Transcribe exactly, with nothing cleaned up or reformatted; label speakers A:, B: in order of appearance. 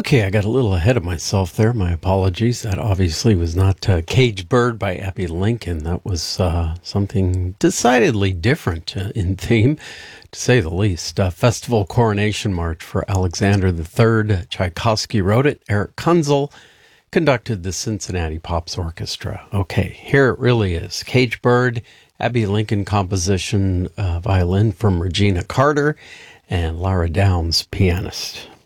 A: Okay, I got a little ahead of myself there. My apologies. That obviously was not uh, Caged Bird by Abbey Lincoln. That was uh, something decidedly different uh, in theme, to say the least. Uh, Festival Coronation March for Alexander the Third. Tchaikovsky wrote it. Eric Kunzel conducted the Cincinnati Pops Orchestra. Okay, here it really is. Caged Bird, Abbey Lincoln composition, uh, violin from Regina Carter, and Lara Downs, pianist.